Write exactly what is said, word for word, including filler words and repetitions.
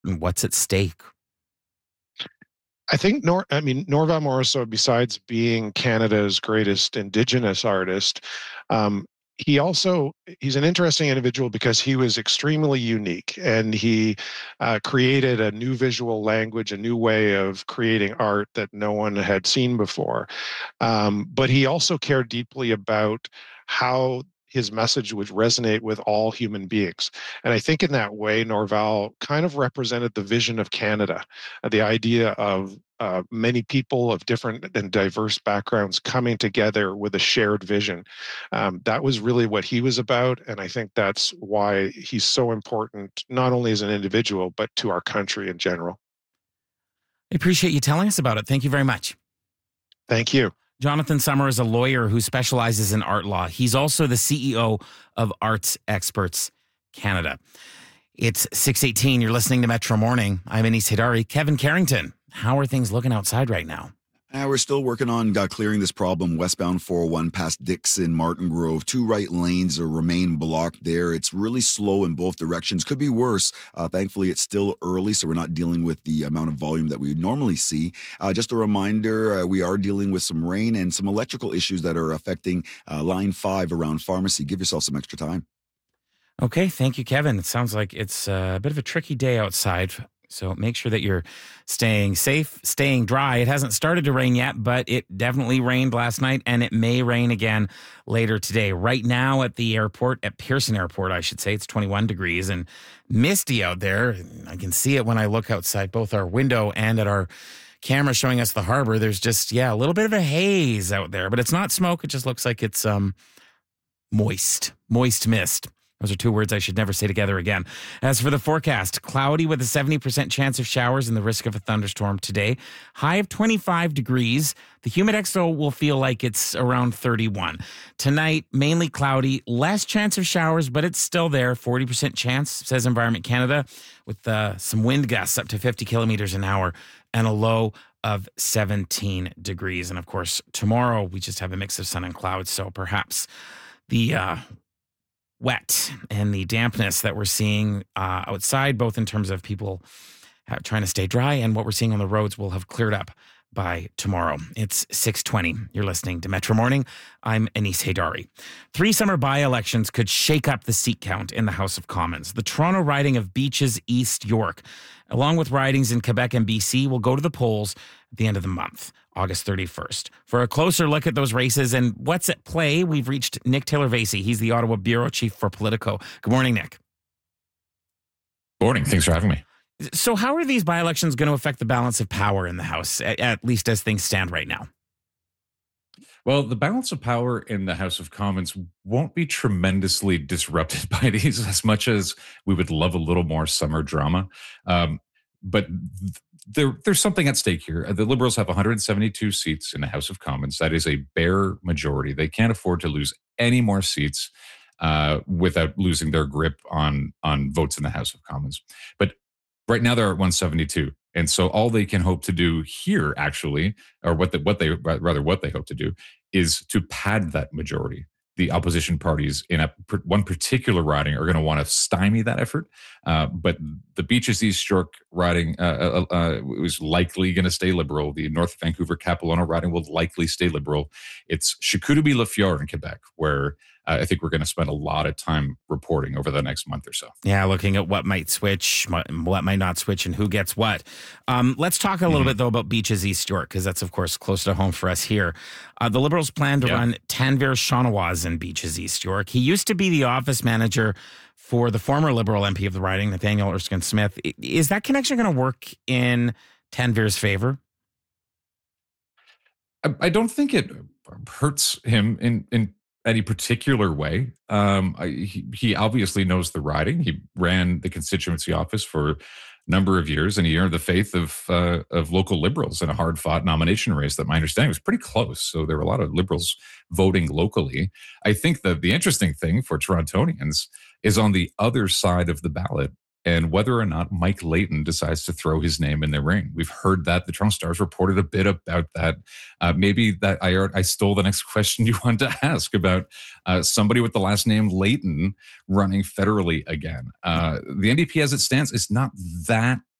What's at stake? I think Nor I mean Norval Morrisseau, besides being Canada's greatest Indigenous artist, um, he also he's an interesting individual because he was extremely unique and he uh, created a new visual language, a new way of creating art that no one had seen before. Um, but he also cared deeply about how his message would resonate with all human beings. And I think in that way, Norval kind of represented the vision of Canada, uh, the idea of uh, many people of different and diverse backgrounds coming together with a shared vision. Um, that was really what he was about. And I think that's why he's so important, not only as an individual, but to our country in general. I appreciate you telling us about it. Thank you very much. Thank you. Jonathan Summer is a lawyer who specializes in art law. He's also the C E O of Arts Experts Canada. It's six eighteen. You're listening to Metro Morning. I'm Anis Haidari. Kevin Carrington, how are things looking outside right now? Uh, we're still working on uh, clearing this problem. Westbound four oh one past Dixon, Martin Grove. Two right lanes are remain blocked there. It's really slow in both directions. Could be worse. Uh, thankfully, it's still early, so we're not dealing with the amount of volume that we normally see. Uh, just a reminder, uh, we are dealing with some rain and some electrical issues that are affecting uh, Line five around Pharmacy. Give yourself some extra time. Okay, thank you, Kevin. It sounds like it's a bit of a tricky day outside. So make sure that you're staying safe, staying dry. It hasn't started to rain yet, but it definitely rained last night, and it may rain again later today. Right now at the airport, at Pearson Airport, I should say, it's twenty-one degrees and misty out there. I can see it when I look outside both our window and at our camera showing us the harbor. There's just, yeah, a little bit of a haze out there, but it's not smoke. It just looks like it's um moist, moist mist. Those are two words I should never say together again. As for the forecast, cloudy with a seventy percent chance of showers and the risk of a thunderstorm today. High of twenty-five degrees. The Humidex, though, will feel like it's around thirty-one. Tonight, mainly cloudy, less chance of showers, but it's still there. forty percent chance, says Environment Canada, with uh, some wind gusts up to fifty kilometers an hour and a low of seventeen degrees. And of course, tomorrow we just have a mix of sun and clouds, so perhaps the uh, wet and the dampness that we're seeing uh, outside, both in terms of people uh, trying to stay dry and what we're seeing on the roads, will have cleared up by tomorrow. It's six twenty. You're listening to Metro Morning. I'm Anis Haidari. Three summer by-elections could shake up the seat count in the House of Commons. The Toronto riding of Beaches East York, along with ridings in Quebec and B C, will go to the polls at the end of the month, August thirty-first. For a closer look at those races and what's at play, we've reached Nick Taylor-Vasey. He's the Ottawa Bureau Chief for Politico. Good morning, Nick. Good morning. Thanks for having me. So how are these by-elections going to affect the balance of power in the House, at, at least as things stand right now? Well, the balance of power in the House of Commons won't be tremendously disrupted by these as much as we would love a little more summer drama. Um, but th- there, there's something at stake here. The Liberals have one hundred seventy-two seats in the House of Commons. That is a bare majority. They can't afford to lose any more seats uh, without losing their grip on, on votes in the House of Commons. But right now they're at one hundred seventy-two. And so all they can hope to do here, actually, or what, the, what they rather what they hope to do, is to pad that majority. The opposition parties in a, one particular riding are going to want to stymie that effort. Uh, but the Beaches East York riding uh, uh, uh, is likely going to stay Liberal. The North Vancouver Capilano riding will likely stay Liberal. It's Chicoutimi-Lafleur in Quebec, where uh, I think we're going to spend a lot of time reporting over the next month or so. Yeah, looking at what might switch, what might not switch, and who gets what. Um, let's talk a little mm-hmm. bit, though, about Beaches East York, because that's, of course, close to home for us here. Uh, the Liberals plan to yeah. run Tanvir Shanawaz in Beaches East York. He used to be the office manager for the former Liberal M P of the riding, Nathaniel Erskine-Smith. Is that connection going to work in Tanvir's favor? I, I don't think it hurts him in, in any particular way. Um, I, he, he obviously knows the riding. He ran the constituency office for a number of years, and he earned the faith of uh, of local Liberals in a hard-fought nomination race that my understanding was pretty close. So there were a lot of Liberals voting locally. I think that the interesting thing for Torontonians is on the other side of the ballot. and whether or not Mike Layton decides to throw his name in the ring. We've heard that. The Toronto Stars reported a bit about that. Uh, maybe that I I stole the next question you wanted to ask about uh, somebody with the last name Layton running federally again. Uh, the N D P as it stands is not that